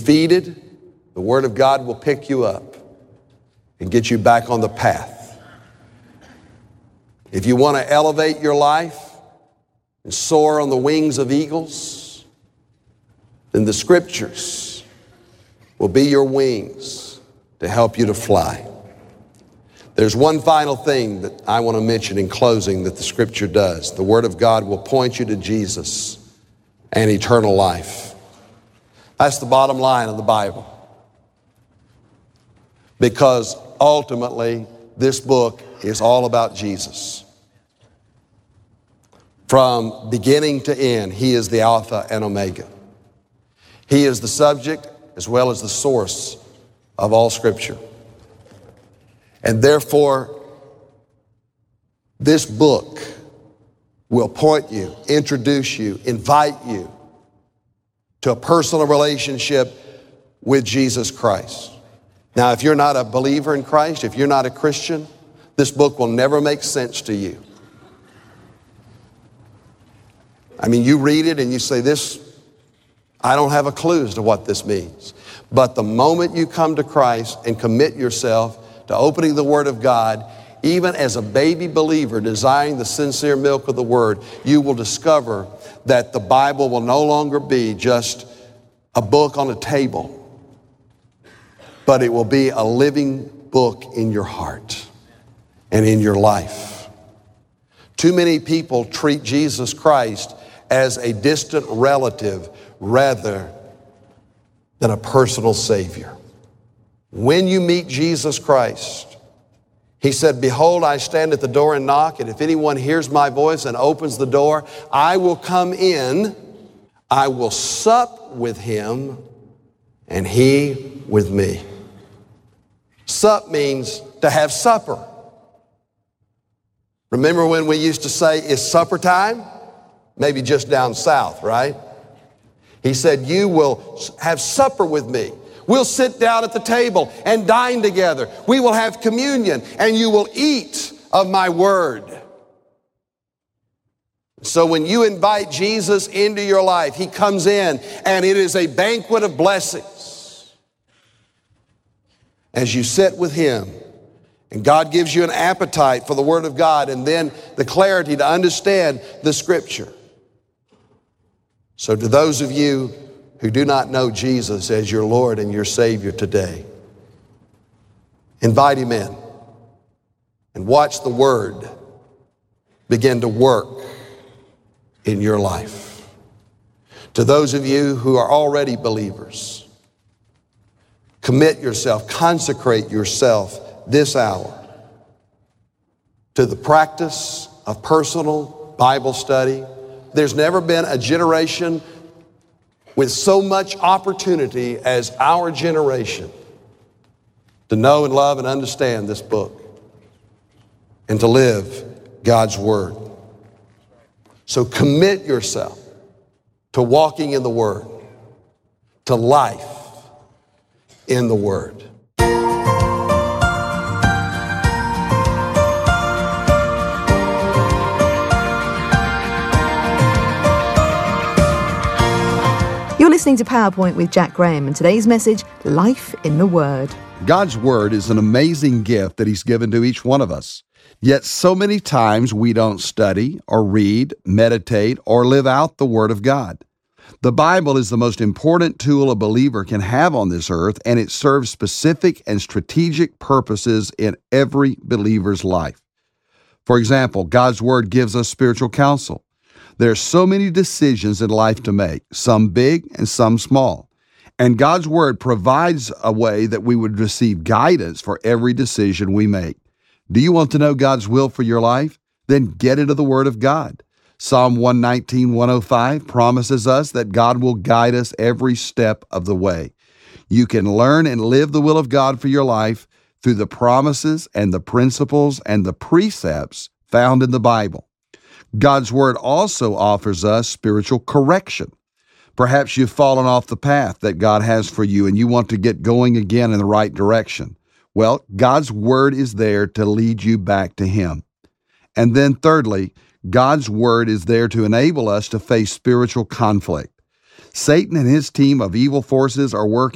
defeated, the Word of God will pick you up and get you back on the path. If you want to elevate your life and soar on the wings of eagles, then the Scriptures will be your wings to help you to fly. There's one final thing that I want to mention in closing that the Scripture does. The Word of God will point you to Jesus and eternal life. That's the bottom line of the Bible. Because ultimately, this book is all about Jesus. From beginning to end, He is the Alpha and Omega. He is the subject as well as the source of all Scripture. And therefore, this book will point you, introduce you, invite you to a personal relationship with Jesus Christ. Now, if you're not a believer in Christ, if you're not a Christian, this book will never make sense to you. I mean, you read it and you say, I don't have a clue as to what this means. But the moment you come to Christ and commit yourself to opening the Word of God, even as a baby believer desiring the sincere milk of the Word, you will discover that the Bible will no longer be just a book on a table, but it will be a living book in your heart and in your life. Too many people treat Jesus Christ as a distant relative rather than a personal Savior. When you meet Jesus Christ, He said, "Behold, I stand at the door and knock, and if anyone hears my voice and opens the door, I will come in, I will sup with him, and he with me." Sup means to have supper. Remember when we used to say, "It's supper time?" Maybe just down south, right? He said, "You will have supper with me. We'll sit down at the table and dine together. We will have communion, and you will eat of my word." So when you invite Jesus into your life, He comes in, and it is a banquet of blessings. As you sit with Him, and God gives you an appetite for the Word of God, and then the clarity to understand the Scripture. So to those of you who do not know Jesus as your Lord and your Savior today, invite Him in and watch the Word begin to work in your life. To those of you who are already believers, commit yourself, consecrate yourself this hour to the practice of personal Bible study. There's never been a generation with so much opportunity as our generation to know and love and understand this book and to live God's Word. So commit yourself to walking in the Word, to life in the Word. You're listening to PowerPoint with Jack Graham, and today's message, Life in the Word. God's Word is an amazing gift that He's given to each one of us. Yet so many times we don't study or read, meditate, or live out the Word of God. The Bible is the most important tool a believer can have on this earth, and it serves specific and strategic purposes in every believer's life. For example, God's Word gives us spiritual counsel. There are so many decisions in life to make, some big and some small. And God's Word provides a way that we would receive guidance for every decision we make. Do you want to know God's will for your life? Then get into the Word of God. Psalm 119:105 promises us that God will guide us every step of the way. You can learn and live the will of God for your life through the promises and the principles and the precepts found in the Bible. God's Word also offers us spiritual correction. Perhaps you've fallen off the path that God has for you and you want to get going again in the right direction. Well, God's Word is there to lead you back to Him. And then thirdly, God's Word is there to enable us to face spiritual conflict. Satan and his team of evil forces are working